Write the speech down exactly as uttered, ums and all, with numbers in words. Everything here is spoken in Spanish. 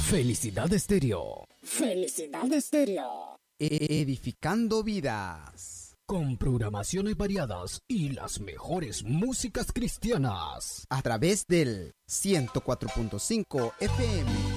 Felicidad Estéreo. Felicidad Estéreo. Edificando vidas. Con programaciones variadas y las mejores músicas cristianas. A través del ciento cuatro punto cinco F M.